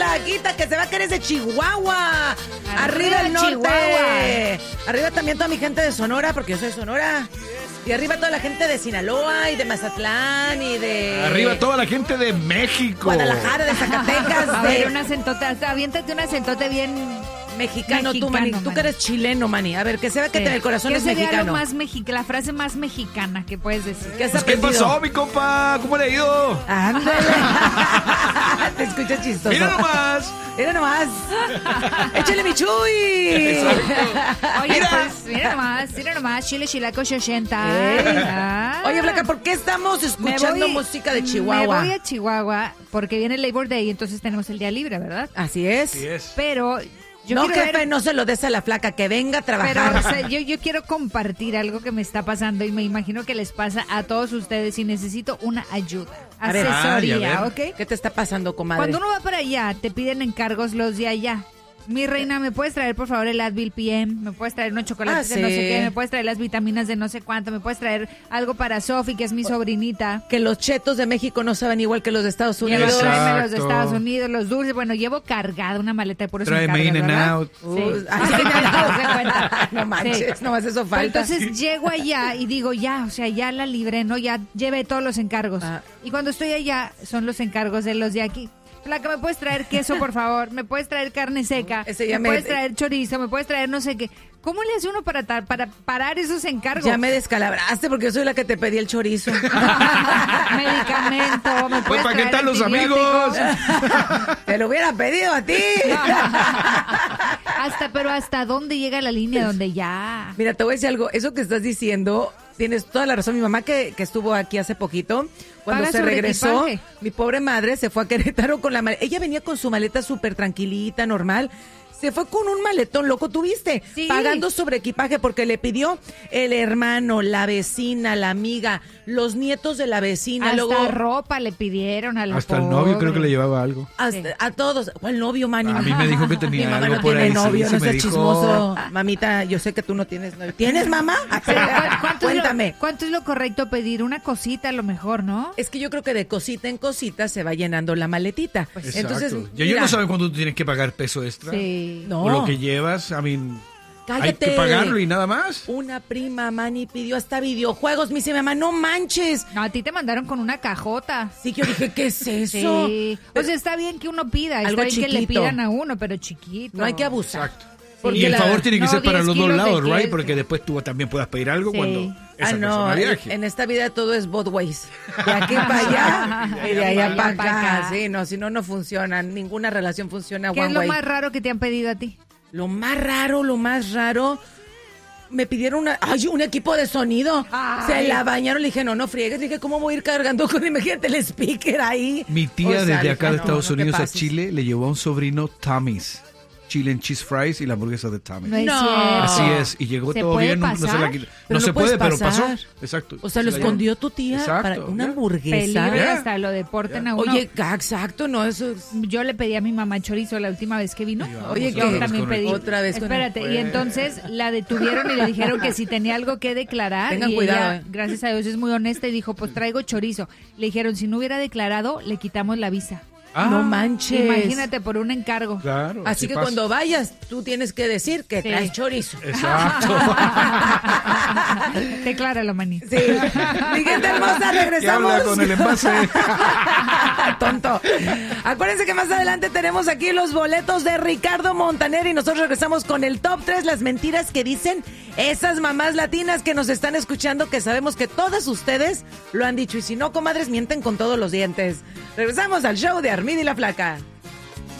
Flaquita, que se va a querer de Chihuahua. Arriba el norte. Chihuahua. Arriba también toda mi gente de Sonora, porque yo soy de Sonora. Y arriba toda la gente de Sinaloa y de Mazatlán y de... Arriba toda la gente de México. Guadalajara, de Zacatecas. A ver, un acentote, aviéntate un acentote bien... Mexicano, tú, Manny. Tú que eres chileno, Manny. A ver, que se vea que el corazón es mexicano. La frase más mexicana que puedes decir. ¿Qué pasó, mi compa? ¿Cómo le ha ido? Ándale. Te escuchas chistoso. Mira nomás. Mira nomás. Échale mi chuy. Oye, pues, mira nomás. Chile, chilaco, 80. Oye, Flaca, ¿por qué estamos escuchando música de Chihuahua? Me voy a Chihuahua porque viene el Labor Day y entonces tenemos el día libre, ¿verdad? Así es. Así es. Pero... jefe, no se lo des a la Flaca, que venga a trabajar. Pero, o sea, yo quiero compartir algo que me está pasando y me imagino que les pasa a todos ustedes y necesito una ayuda, asesoría, ¿ok? ¿Qué te está pasando, comadre? Cuando uno va para allá, te piden encargos los de allá. Mi reina, ¿me puedes traer, por favor, el Advil PM? ¿Me puedes traer unos chocolates de no sé qué? ¿Me puedes traer las vitaminas de no sé cuánto? ¿Me puedes traer algo para Sofi, que es mi sobrinita? Que los chetos de México no saben igual que los de Estados Unidos. Tráeme los de Estados Unidos, los dulces. Bueno, llevo cargada una maleta de puros encargos, Tráeme In and ¿verdad? Out. No manches, nomás eso falta. Entonces llego allá y digo, ya, o sea, ya la libré, ¿no? Ya llevé todos los encargos. Y cuando estoy allá, son los encargos de los de aquí. Flaca, ¿me puedes traer queso, por favor? ¿Me puedes traer carne seca? ¿Me puedes traer chorizo? ¿Me puedes traer no sé qué? ¿Cómo le hace uno para parar esos encargos? Ya me descalabraste porque yo soy la que te pedí el chorizo. Medicamento. ¿Me puedes ¿para qué están los amigos? Te lo hubiera pedido a ti. Pero ¿hasta dónde llega la línea donde ya? Mira, te voy a decir algo. Eso que estás diciendo, tienes toda la razón. Mi mamá que estuvo aquí hace poquito, cuando se regresó, mi pobre madre se fue a Querétaro con la maleta. Ella venía con su maleta súper tranquilita, normal. Se fue con un maletón loco, ¿tuviste? Sí. Pagando sobre equipaje porque le pidió el hermano, la vecina, la amiga, los nietos de la vecina. Hasta luego ropa le pidieron a la Hasta el novio creo que le llevaba algo. A todos. ¿Cuál novio, Manny? A mí me dijo que tenía algo no por ahí. Mi mamá no tiene novio, sí, no seas dijo... chismoso. Mamita, yo sé que tú no tienes novio. ¿Tienes, mamá? Cuéntame. ¿Cuánto es lo correcto pedir? Una cosita a lo mejor, ¿no? Es que yo creo que de cosita en cosita se va llenando la maletita. Pues entonces, y ellos no saben cuándo tú tienes que pagar peso extra. Sí. No. O lo que llevas, Cállate. hay que pagarlo y nada más. Una prima, Manny, pidió hasta videojuegos. Me dice, mamá, no manches. No, a ti te mandaron con una cajota. Sí, que yo dije, ¿qué es eso? Sí. O sea, está bien que uno pida, algo está bien chiquito. que le pidan a uno, pero chiquito. No hay que abusar. Exacto. Porque y el favor tiene que ser para los dos lados, de right? Porque después tú también puedas pedir algo cuando esa persona viaje. En esta vida todo es both ways. De aquí para allá y de allá para acá. Sí, no, si no, no funciona. Ninguna relación funciona one way. ¿Qué es lo más raro que te han pedido a ti? Lo más raro, me pidieron un equipo de sonido. Se la bañaron, le dije, no friegues. Le dije, ¿cómo voy a ir cargando con, imagínate, el speaker ahí? Mi tía desde acá de Estados Unidos a Chile le llevó a un sobrino Tommy's Chile and Cheese Fries y la hamburguesa de Tommy's. No. Así es, y llegó todo bien. No se puede, pero pasó. Exacto. O sea, lo escondió tu tía para una hamburguesa. Peligro, hasta lo deporten a uno. Oye, exacto, no, eso es... Yo le pedí a mi mamá chorizo la última vez que vino. Oye, yo también pedí. Otra vez. Espérate, y entonces la detuvieron y le dijeron que si tenía algo que declarar. Tengan y cuidado, ella, gracias a Dios, es muy honesta y dijo, pues traigo chorizo. Le dijeron, si no hubiera declarado, le quitamos la visa. No manches. Imagínate, por un encargo. Claro. Así que pasa. Cuando vayas, tú tienes que decir que traes chorizo. Exacto. Decláralo, Manny. Sí. Mi gente hermosa, regresamos. Habla con el envase. Tonto. Acuérdense que más adelante tenemos aquí los boletos de Ricardo Montaner y nosotros regresamos con el top 3, las mentiras que dicen esas mamás latinas que nos están escuchando, que sabemos que todas ustedes lo han dicho. Y si no, comadres, mienten con todos los dientes. Regresamos al show de Armida y la Flaca.